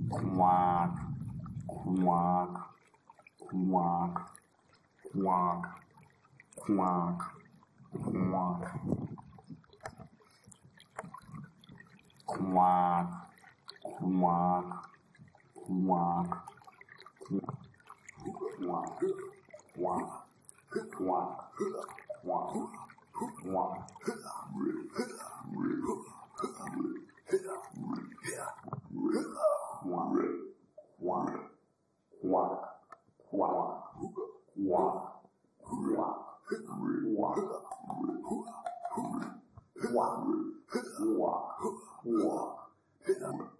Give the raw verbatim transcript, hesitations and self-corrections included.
quack, quack, quack, quack, quack, quack, quack, quack, quack, quack, quack, quack, quack, quack, quack, quack, quack,